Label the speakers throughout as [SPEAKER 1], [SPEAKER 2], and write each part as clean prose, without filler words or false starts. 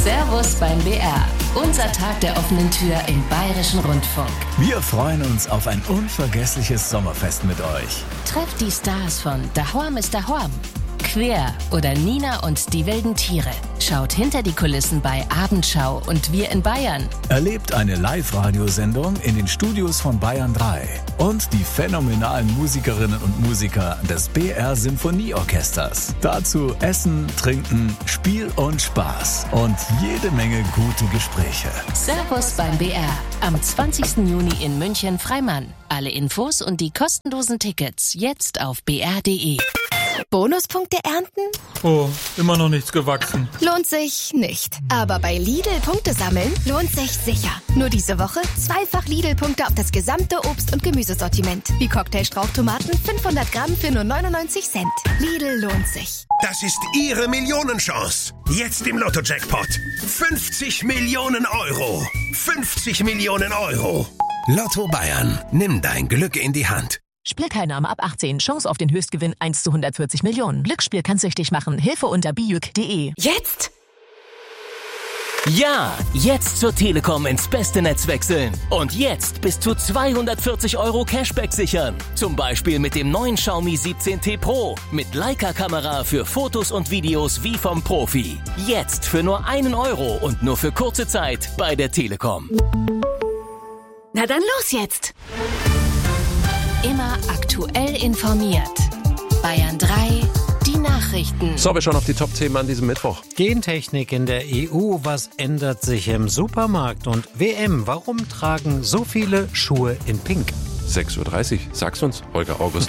[SPEAKER 1] Servus beim BR. Unser Tag der offenen Tür im Bayerischen Rundfunk.
[SPEAKER 2] Wir freuen uns auf ein unvergessliches Sommerfest mit euch.
[SPEAKER 1] Trefft die Stars von Daheim ist Daheim, Quer oder Nina und die wilden Tiere. Schaut hinter die Kulissen bei Abendschau und Wir in Bayern.
[SPEAKER 2] Erlebt eine Live-Radiosendung in den Studios von Bayern 3. Und die phänomenalen Musikerinnen und Musiker des BR Symphonieorchesters. Dazu Essen, Trinken, Spiel und Spaß. Und jede Menge gute Gespräche.
[SPEAKER 1] Servus beim BR. Am 20. Juni in München Freimann. Alle Infos und die kostenlosen Tickets jetzt auf br.de.
[SPEAKER 3] Bonuspunkte ernten?
[SPEAKER 4] Oh, immer noch nichts gewachsen.
[SPEAKER 3] Lohnt sich nicht. Aber bei Lidl Punkte sammeln lohnt sich sicher. Nur diese Woche 2-fach Lidl-Punkte auf das gesamte Obst- und Gemüsesortiment. Wie Cocktailstrauchtomaten 500 Gramm für nur 99 Cent. Lidl lohnt sich.
[SPEAKER 5] Das ist Ihre Millionenchance. Jetzt im Lotto-Jackpot. 50 Millionen Euro. 50 Millionen Euro. Lotto Bayern. Nimm dein Glück in die Hand.
[SPEAKER 6] Spielteilnahme ab 18. Chance auf den Höchstgewinn 1 zu 140 Millionen. Glücksspiel kann süchtig machen. Hilfe unter bijuk.de.
[SPEAKER 3] Jetzt?
[SPEAKER 7] Ja, jetzt zur Telekom ins beste Netz wechseln. Und jetzt bis zu 240 € Cashback sichern. Zum Beispiel mit dem neuen Xiaomi 17T Pro. Mit Leica-Kamera für Fotos und Videos wie vom Profi. Jetzt für nur 1 Euro und nur für kurze Zeit bei der Telekom.
[SPEAKER 3] Na dann los jetzt!
[SPEAKER 1] Immer aktuell informiert. Bayern 3, die Nachrichten.
[SPEAKER 8] So, wir schauen auf die Top-Themen an diesem Mittwoch.
[SPEAKER 9] Gentechnik in der EU, was ändert sich im Supermarkt? Und WM, warum tragen so viele Schuhe in Pink?
[SPEAKER 8] 6:30 Uhr, sag's uns, Holger August.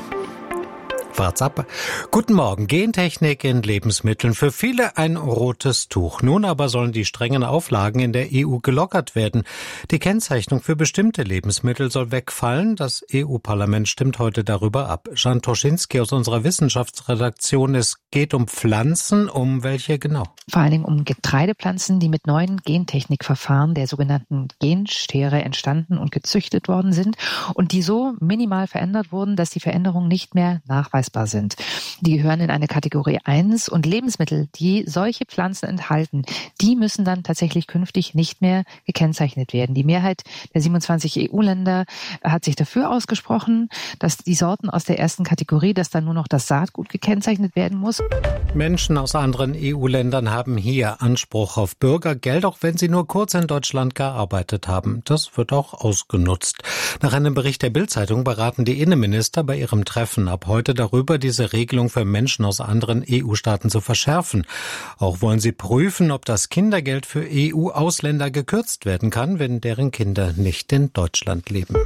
[SPEAKER 9] Wart's ab. Guten Morgen. Gentechnik in Lebensmitteln. Für viele ein rotes Tuch. Nun aber sollen die strengen Auflagen in der EU gelockert werden. Die Kennzeichnung für bestimmte Lebensmittel soll wegfallen. Das EU-Parlament stimmt heute darüber ab. Jan Toschinski aus unserer Wissenschaftsredaktion. Es geht um Pflanzen. Um welche genau?
[SPEAKER 10] Vor allen Dingen um Getreidepflanzen, die mit neuen Gentechnikverfahren der sogenannten Genschere entstanden und gezüchtet worden sind und die so minimal verändert wurden, dass die Veränderungen nicht mehr nachweisbar sind. Die gehören in eine Kategorie 1 und Lebensmittel, die solche Pflanzen enthalten, die müssen dann tatsächlich künftig nicht mehr gekennzeichnet werden. Die Mehrheit der 27 EU-Länder hat sich dafür ausgesprochen, dass die Sorten aus der ersten Kategorie, dass dann nur noch das Saatgut gekennzeichnet werden muss.
[SPEAKER 9] Menschen aus anderen EU-Ländern haben hier Anspruch auf Bürgergeld, auch wenn sie nur kurz in Deutschland gearbeitet haben. Das wird auch ausgenutzt. Nach einem Bericht der Bild-Zeitung beraten die Innenminister bei ihrem Treffen ab heute darüber, diese Regelung für Menschen aus anderen EU-Staaten zu verschärfen. Auch wollen sie prüfen, ob das Kindergeld für EU-Ausländer gekürzt werden kann, wenn deren Kinder nicht in Deutschland leben.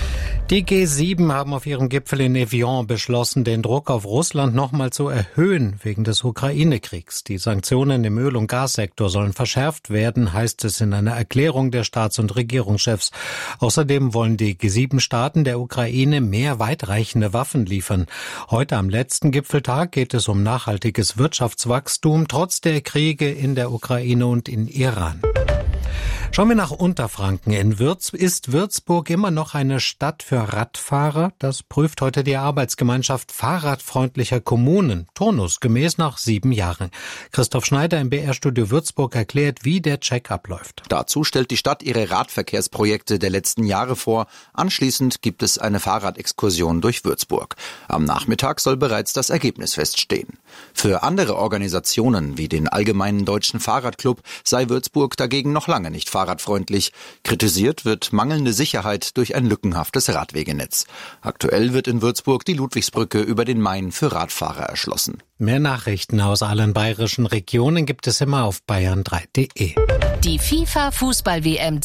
[SPEAKER 9] Die G7 haben auf ihrem Gipfel in Evian beschlossen, den Druck auf Russland nochmal zu erhöhen wegen des Ukraine-Kriegs. Die Sanktionen im Öl- und Gassektor sollen verschärft werden, heißt es in einer Erklärung der Staats- und Regierungschefs. Außerdem wollen die G7-Staaten der Ukraine mehr weitreichende Waffen liefern. Heute am letzten Gipfeltag geht es um nachhaltiges Wirtschaftswachstum trotz der Kriege in der Ukraine und in Iran. Schauen wir nach Unterfranken. Ist Würzburg immer noch eine Stadt für Radfahrer? Das prüft heute die Arbeitsgemeinschaft fahrradfreundlicher Kommunen, turnusgemäß nach 7 Jahren. Christoph Schneider im BR-Studio Würzburg erklärt, wie der Check abläuft.
[SPEAKER 11] Dazu stellt die Stadt ihre Radverkehrsprojekte der letzten Jahre vor. Anschließend gibt es eine Fahrradexkursion durch Würzburg. Am Nachmittag soll bereits das Ergebnis feststehen. Für andere Organisationen wie den Allgemeinen Deutschen Fahrradclub sei Würzburg dagegen noch lange nicht fahrradfreundlich. Kritisiert wird mangelnde Sicherheit durch ein lückenhaftes Radwegenetz. Aktuell wird in Würzburg die Ludwigsbrücke über den Main für Radfahrer erschlossen.
[SPEAKER 9] Mehr Nachrichten aus allen bayerischen Regionen gibt es immer auf bayern3.de.
[SPEAKER 1] Die FIFA-Fußball-WM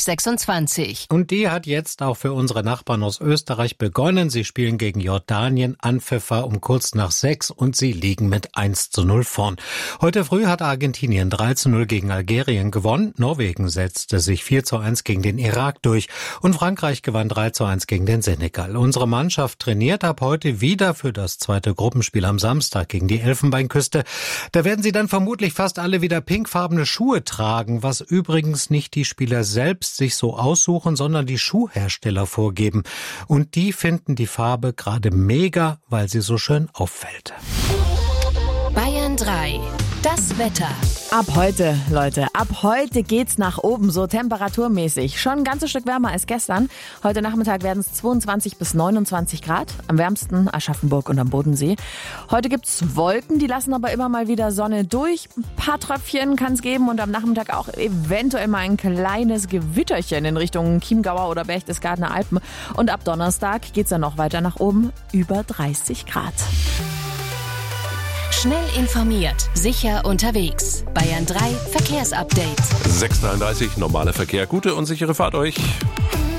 [SPEAKER 1] 2026.
[SPEAKER 9] Und die hat jetzt auch für unsere Nachbarn aus Österreich begonnen. Sie spielen gegen Jordanien. Anpfiff war um kurz nach 6 und sie liegen mit 1:0 vorn. Heute früh hat Argentinien 3:0 gegen Algerien gewonnen. Norwegen setzte sich 4:1 gegen den Irak durch. Und Frankreich gewann 3:1 gegen den Senegal. Unsere Mannschaft trainiert ab heute wieder für das zweite Gruppenspiel am Samstag gegen die Elfenbeinküste. Da werden sie dann vermutlich fast alle wieder pinkfarbene Schuhe tragen, was übrigens nicht die Spieler selbst sich so aussuchen, sondern die Schuhhersteller vorgeben. Und die finden die Farbe gerade mega, weil sie so schön auffällt.
[SPEAKER 1] Bayern 3. Das Wetter.
[SPEAKER 12] Ab heute, Leute, ab heute geht's nach oben, so temperaturmäßig. Schon ein ganzes Stück wärmer als gestern. Heute Nachmittag werden es 22 bis 29 Grad. Am wärmsten Aschaffenburg und am Bodensee. Heute gibt's Wolken, die lassen aber immer mal wieder Sonne durch. Ein paar Tröpfchen kann es geben und am Nachmittag auch eventuell mal ein kleines Gewitterchen in Richtung Chiemgauer oder Berchtesgadener Alpen. Und ab Donnerstag geht's dann noch weiter nach oben, über 30 Grad.
[SPEAKER 1] Schnell informiert, sicher unterwegs. Bayern 3 Verkehrsupdate.
[SPEAKER 8] 6:33, normaler Verkehr. Gute und sichere Fahrt euch.